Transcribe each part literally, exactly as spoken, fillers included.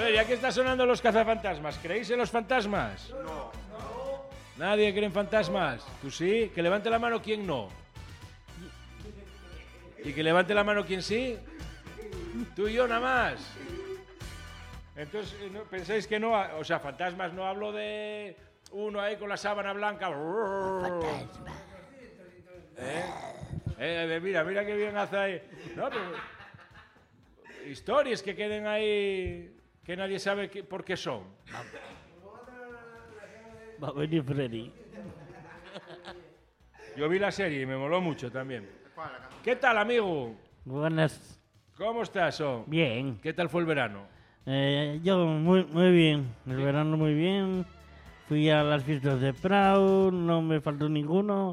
Bueno, ya que está sonando los cazafantasmas, ¿creéis en los fantasmas? No. ¿Nadie cree en fantasmas? ¿Tú sí? Que levante la mano quien no. ¿Y que levante la mano quien sí? Tú y yo nada más. Entonces, ¿no? ¿Pensáis que no? O sea, fantasmas, no hablo de uno ahí con la sábana blanca. Fantasma. ¿Eh? Eh, mira, mira qué bien hace ahí. No, pero... Historias que queden ahí que nadie sabe qué, por qué son. Va a venir Freddy. Yo vi la serie y me moló mucho también. ¿Qué tal, amigo? Buenas. ¿Cómo estás, oh? Bien. ¿Qué tal fue el verano? Eh, yo muy, muy bien. El Sí. verano muy bien. Fui a las fiestas de Prau, no me faltó ninguno.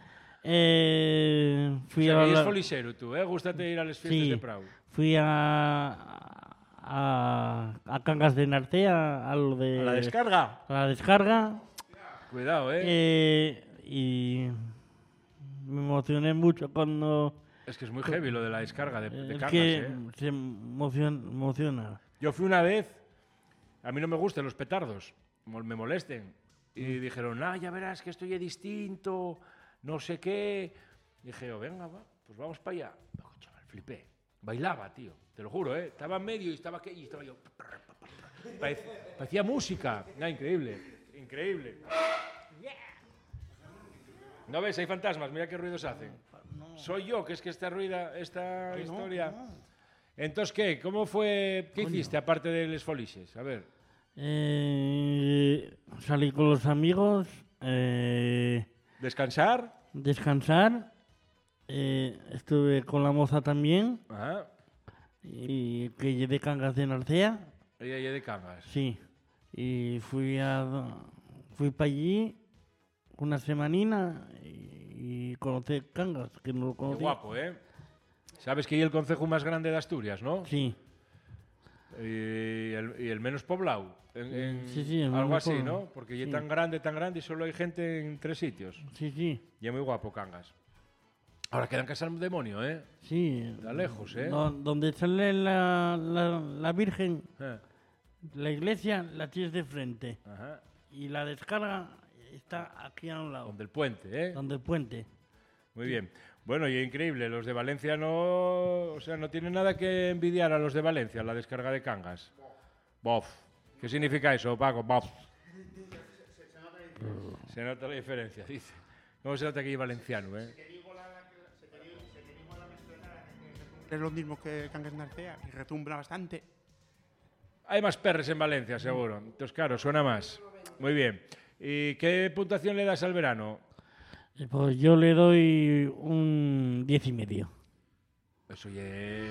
Eh, O fui sea, a que la- eres folixero, tú, ¿eh? Gústate ir a las fiestas Sí. de Prau. Fui a, a, a Cangas de Narcea, a lo de... ¿A la descarga? a la descarga. Cuidado, ¿eh? Eh, y me emocioné mucho cuando... Es que es muy heavy lo de la descarga de, de Es Cangas, que ¿eh? se emociona, emociona. Yo fui una vez, a mí no me gustan los petardos, mol- me molesten. Y dijeron, ah, ya verás que esto ya es distinto, no sé qué. Y dije, oh, venga, va, pues vamos para allá. Oh, chaval, flipé. Bailaba, tío, te lo juro, ¿eh? Estaba en medio y estaba, aquí, y estaba yo... Parec- parecía música. Ah, increíble, increíble. ¿No ves? Hay fantasmas, mira qué ruidos hacen. Soy yo, que es que esta ruida, esta historia... Entonces, ¿qué? ¿Cómo fue? ¿Qué hiciste aparte de Les Foliches? A ver. Eh, salí con los amigos, eh, ¿Descansar? descansar. Eh, estuve con la moza también, Ajá. y que llevé Cangas de Narcea. Ella ya de Cangas. Sí. Y fui a fui para allí una semanina y, y conocí Cangas, que no lo Qué conocía. guapo, ¿eh? Sabes que hay el concejo más grande de Asturias, ¿no? Sí. Y el, y el menos poblado. En, en Sí, sí, el algo menos así, poblado. ¿no? Porque ya Sí. es tan grande, tan grande y solo hay gente en tres sitios. Sí, sí. Y es muy guapo Cangas. Ahora quedan casar un demonio, ¿eh? Sí. Está lejos, ¿eh? Do- donde sale la, la, la Virgen, Eh, la iglesia, la tienes de frente. Ajá. Y la descarga está aquí a un lado, Donde el puente, ¿eh? donde el puente. Muy bien. Bueno, y increíble, los de Valencia no, o sea, no tienen nada que envidiar a los de Valencia, la descarga de Cangas. Bof. ¿Qué significa eso, Paco? Bof. Se nota la diferencia, dice. ¿Cómo se nota que es valenciano, eh? Es lo mismo que Cangas de Narcea y retumbra bastante. Hay más perres en Valencia, seguro. Entonces, claro, suena más. Muy bien. ¿Y qué puntuación le das al verano? Eh, Pues yo le doy un diez y medio. Eso ya es...